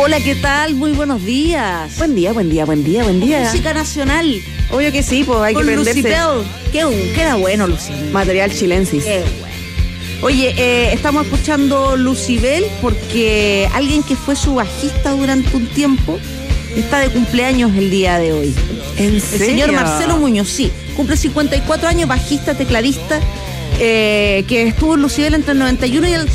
Hola, ¿qué tal? Muy buenos días. Buen día. Música nacional. Obvio que sí, pues hay que prenderse. Lucibel. Qué era bueno, Lucibel. Material chilensis. Qué bueno. Oye, estamos escuchando Lucibel porque alguien que fue su bajista durante un tiempo está de cumpleaños el día de hoy. ¿En serio? El señor Marcelo Muñoz, sí. Cumple 54 años, bajista, tecladista, que estuvo en Lucibel entre el 91 y el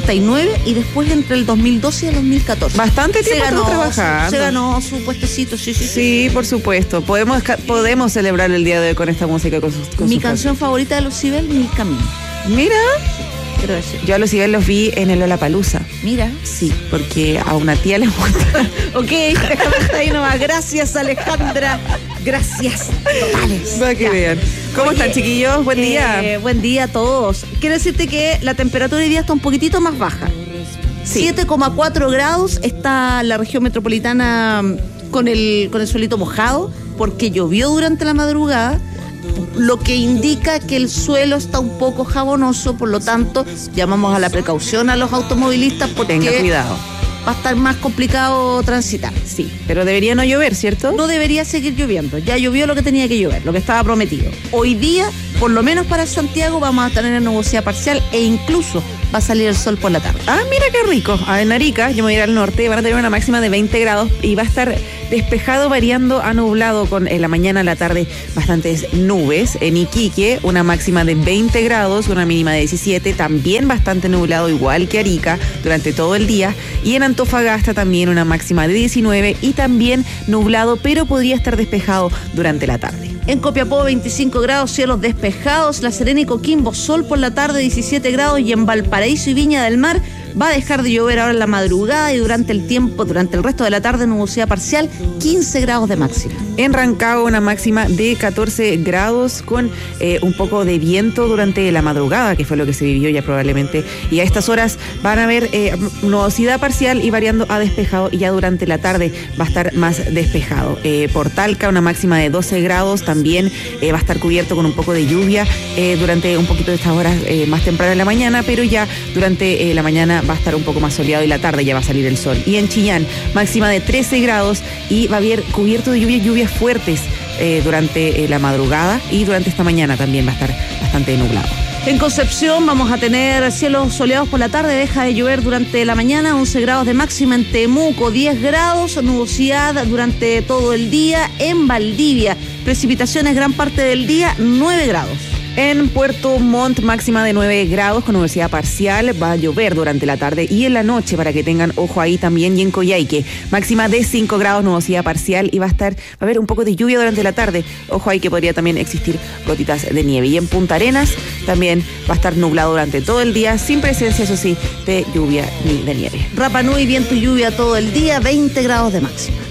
99 y después entre el 2012 y el 2014. Bastante tiempo estuvo trabajando. Se ganó su puestecito, sí. Sí, por supuesto. Podemos celebrar el día de hoy con esta música. Mi canción favorita de Lucibel, Mi Camino. Mira. Quiero decir. Yo a Lucibel los vi en el Lollapalooza. Mira. Sí, porque a una tía le gusta. Ok, déjame estar ahí nomás. Gracias, Alejandra. Gracias. Totales. Para que vean. ¿Cómo están, chiquillos? Buen día. Buen día a todos. Quiero decirte que la temperatura hoy día está un poquitito más baja. Sí. 7,4 grados está la región metropolitana con el suelito mojado porque llovió durante la madrugada, lo que indica que el suelo está un poco jabonoso, por lo tanto llamamos a la precaución a los automovilistas porque tenga cuidado. Va a estar más complicado transitar. Sí, pero debería no llover, ¿cierto? No debería seguir lloviendo. Ya llovió lo que tenía que llover, lo que estaba prometido. Hoy día, por lo menos para Santiago, vamos a tener nubosidad parcial e incluso va a salir el sol por la tarde. Ah, mira qué rico. En Arica, yo me voy a ir al norte, van a tener una máxima de 20 grados y va a estar despejado variando a nublado con en la mañana, a la tarde, bastantes nubes. En Iquique, una máxima de 20 grados, una mínima de 17, también bastante nublado, igual que Arica, durante todo el día. Y en Antofagasta también una máxima de 19 y también nublado, pero podría estar despejado durante la tarde. En Copiapó 25 grados, cielos despejados. La Serena y Coquimbo, sol por la tarde 17 grados. Y en Valparaíso y Viña del Mar va a dejar de llover ahora en la madrugada y durante el resto de la tarde nubosidad parcial, 15 grados de máxima. En Rancagua una máxima de 14 grados con un poco de viento durante la madrugada, que fue lo que se vivió ya probablemente. Y a estas horas van a haber nubosidad parcial y variando a despejado, y ya durante la tarde va a estar más despejado. Por Talca una máxima de 12 grados, también va a estar cubierto con un poco de lluvia durante un poquito de estas horas más temprano en la mañana, pero ya durante la mañana va a estar un poco más soleado y la tarde ya va a salir el sol. Y en Chillán, máxima de 13 grados y va a haber cubierto de lluvias fuertes durante la madrugada, y durante esta mañana también va a estar bastante nublado. En Concepción vamos a tener cielos soleados por la tarde, deja de llover durante la mañana, 11 grados de máxima. En Temuco 10 grados, nubosidad durante todo el día. En Valdivia, precipitaciones gran parte del día, 9 grados. En Puerto Montt, máxima de 9 grados con nubosidad parcial, va a llover durante la tarde y en la noche, para que tengan ojo ahí también. Y en Coyhaique, máxima de 5 grados, nubosidad parcial, y va a haber un poco de lluvia durante la tarde. Ojo ahí que podría también existir gotitas de nieve. Y en Punta Arenas también va a estar nublado durante todo el día, sin presencia, eso sí, de lluvia ni de nieve. Rapa Nui, viento y lluvia todo el día, 20 grados de máxima.